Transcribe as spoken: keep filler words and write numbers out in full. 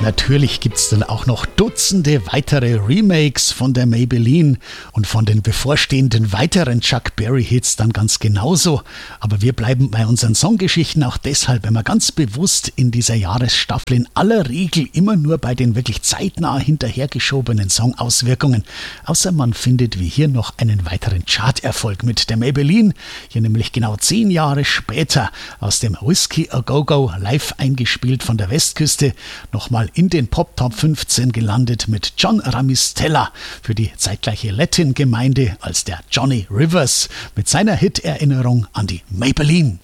Natürlich gibt's dann auch noch Dutzende weitere Remakes von der Maybelline und von den bevorstehenden weiteren Chuck Berry-Hits dann ganz genauso. Aber wir bleiben bei unseren Songgeschichten auch deshalb, wenn wir ganz bewusst in dieser Jahresstaffel in aller Regel immer nur bei den wirklich zeitnah hinterhergeschobenen Songauswirkungen. Außer man findet wie hier noch einen weiteren Charterfolg mit der Maybelline. Hier nämlich genau zehn Jahre später aus dem Whiskey A Go Go live eingespielt von der Westküste. Nochmal in den Pop Top fünfzehn gelandet mit John Ramistella für die zeitgleiche Latin-Gemeinde als der Johnny Rivers mit seiner Hit-Erinnerung an die Maybelline.